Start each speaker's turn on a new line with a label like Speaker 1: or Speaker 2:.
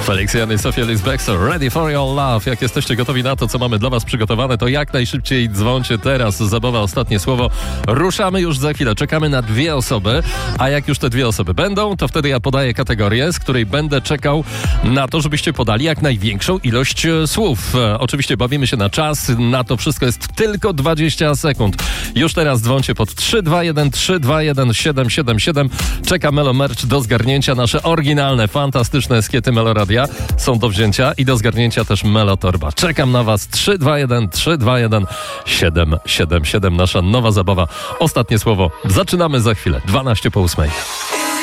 Speaker 1: Felix Jan i Sofia Lisbexer, Ready for Your Love. Jak jesteście gotowi na to, co mamy dla was przygotowane, to jak najszybciej dzwońcie teraz. Zabawa Ostatnie Słowo. Ruszamy już za chwilę. Czekamy na 2 osoby, a jak już te 2 osoby będą, to wtedy ja podaję kategorię, z której będę czekał na to, żebyście podali jak największą ilość słów. Oczywiście bawimy się na czas. Na to wszystko jest tylko 20 sekund. Już teraz dzwońcie pod 321 321 777. Czeka Melo Merch do zgarnięcia. Nasze oryginalne, fantastyczne skiety Melo Radia są do wzięcia i do zgarnięcia też Melo Torba. Czekam na was. 321 321 777. Nasza nowa zabawa. Ostatnie Słowo. Zaczynamy za chwilę. 12 po 8.